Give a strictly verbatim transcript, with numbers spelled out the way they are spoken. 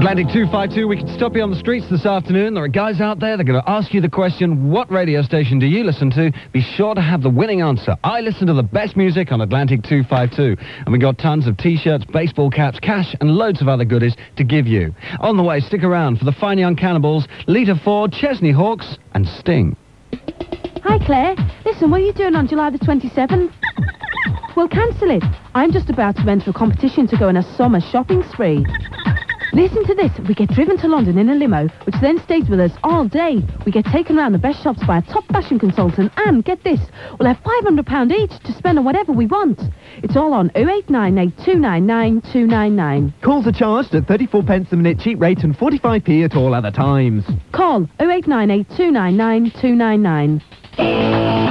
Atlantic two five two, we can stop you on the streets this afternoon. There are guys out there that are going to ask you the question, what radio station do you listen to? Be sure to have the winning answer. I listen to the best music on Atlantic two five two. And we got tons of T-shirts, baseball caps, cash, and loads of other goodies to give you. On the way, stick around for the Fine Young Cannibals, Lita Ford, Chesney Hawks, and Sting. Hi, Claire. Listen, what are you doing on July the twenty-seventh? Well, cancel it. I'm just about to enter a competition to go on a summer shopping spree. Listen to this. We get driven to London in a limo, which then stays with us all day. We get taken around the best shops by a top fashion consultant, and get this, we'll have five hundred pounds each to spend on whatever we want. It's all on oh eight nine eight two nine nine two nine nine. Calls are charged at thirty-four pence a minute cheap rate and forty-five p at all other times. Call oh eight nine eight two nine nine two nine nine.